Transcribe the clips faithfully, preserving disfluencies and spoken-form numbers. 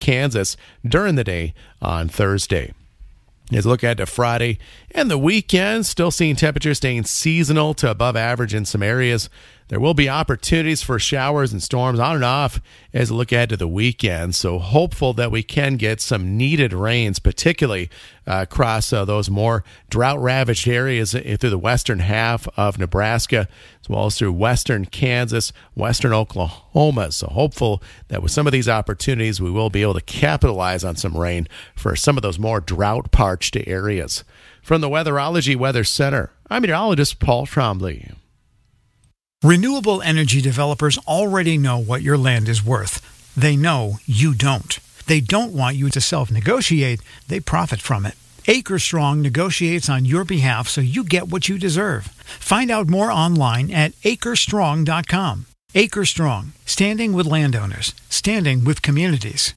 Kansas during the day on Thursday. As we look ahead to Friday and the weekend, still seeing temperatures staying seasonal to above average in some areas. There will be opportunities for showers and storms on and off as we look ahead to the weekend. So hopeful that we can get some needed rains, particularly uh, across uh, those more drought-ravaged areas through the western half of Nebraska, as well as through western Kansas, western Oklahoma. So hopeful that with some of these opportunities, we will be able to capitalize on some rain for some of those more drought-parched areas. From the Weatherology Weather Center, I'm meteorologist Paul Trombley. Renewable energy developers already know what your land is worth. They know you don't. They don't want you to self-negotiate. They profit from it. Acre Strong negotiates on your behalf so you get what you deserve. Find out more online at acre strong dot com. Acre Strong, standing with landowners, standing with communities.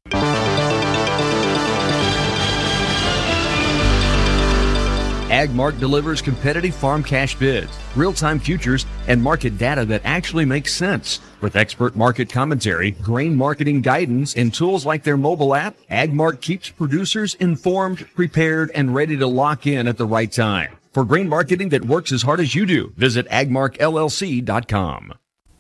AgMark delivers competitive farm cash bids, real-time futures, and market data that actually makes sense. With expert market commentary, grain marketing guidance, and tools like their mobile app, AgMark keeps producers informed, prepared, and ready to lock in at the right time. For grain marketing that works as hard as you do, visit agmark l l c dot com.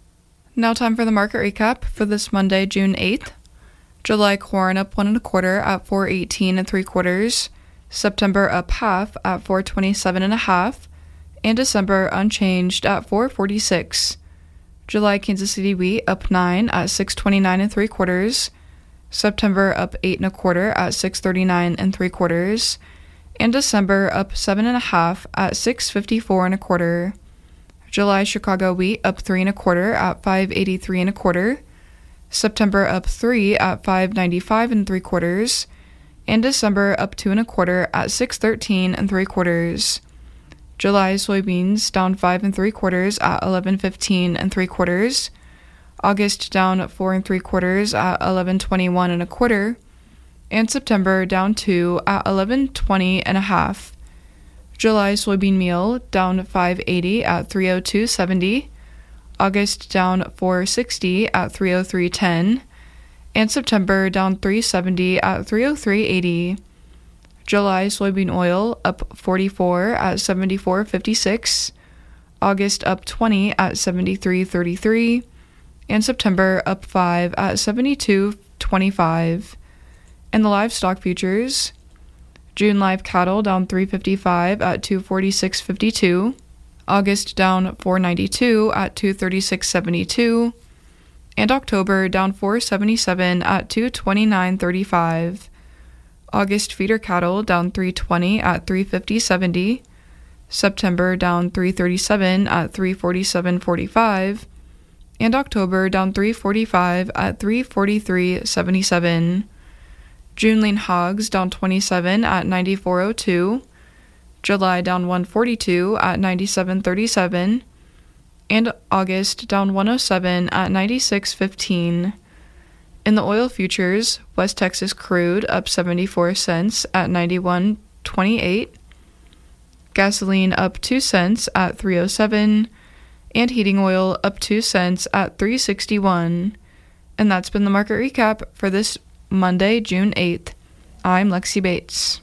Now time for the market recap for this Monday, June eighth. July corn up one and a quarter at four eighteen and three quarters. September up half at four twenty-seven and a half, and December unchanged at four forty-six. July Kansas City wheat up nine at six twenty-nine and three quarters. September up eight and a quarter at six thirty-nine and three quarters, and December up seven and a half at six fifty-four and a quarter. July Chicago wheat up three and a quarter at five eighty-three and a quarter. September up three at five ninety-five and three quarters. And December up two and a quarter at six thirteen and three quarters. July soybeans down five and three quarters at eleven fifteen and three quarters. August down four and three quarters at eleven twenty-one and a quarter. And September down two at eleven twenty and a half. July soybean meal down five eighty at three oh two seventy. August down four sixty at three oh three ten. And September down three seventy at three oh three eighty. July soybean oil up forty-four at seventy-four fifty-six. August up twenty at seventy-three thirty-three. And September up five at seventy-two twenty-five. And the livestock futures, June live cattle down three fifty-five at two forty-six fifty-two. August down four ninety-two at two thirty-six seventy-two. And October down four seventy-seven at two twenty-nine thirty-five. August feeder cattle down three twenty at three fifty seventy. September down three thirty-seven at three forty-seven forty-five. And October down three forty-five at three forty-three seventy-seven. June lean hogs down twenty-seven at ninety-four oh two. July down one forty-two at ninety-seven thirty-seven. And August down one oh seven at ninety-six fifteen. In the oil futures, West Texas crude up seventy-four cents at ninety-one twenty-eight. Gasoline up two cents at three oh seven. And heating oil up two cents at three sixty-one. And that's been the market recap for this Monday, June eighth. I'm Lexi Bates.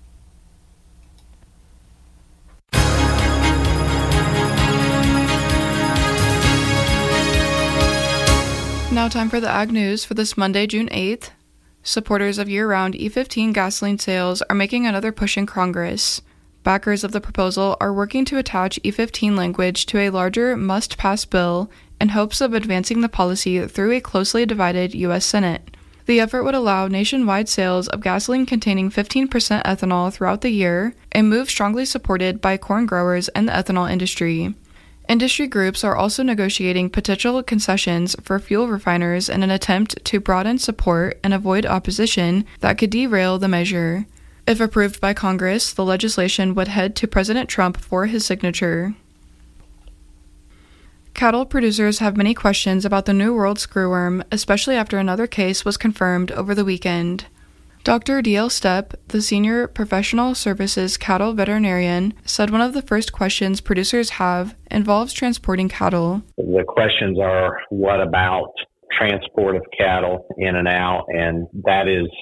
Now time for the Ag News for this Monday, June eighth. Supporters of year-round E fifteen gasoline sales are making another push in Congress. Backers of the proposal are working to attach E fifteen language to a larger must-pass bill in hopes of advancing the policy through a closely divided U S Senate. The effort would allow nationwide sales of gasoline containing fifteen percent ethanol throughout the year, a move strongly supported by corn growers and the ethanol industry. Industry groups are also negotiating potential concessions for fuel refiners in an attempt to broaden support and avoid opposition that could derail the measure. If approved by Congress, the legislation would head to President Trump for his signature. Cattle producers have many questions about the New World screwworm, especially after another case was confirmed over the weekend. Doctor D L Stepp, the Senior Professional Services Cattle Veterinarian, said one of the first questions producers have involves transporting cattle. The questions are, what about transport of cattle in and out, and that is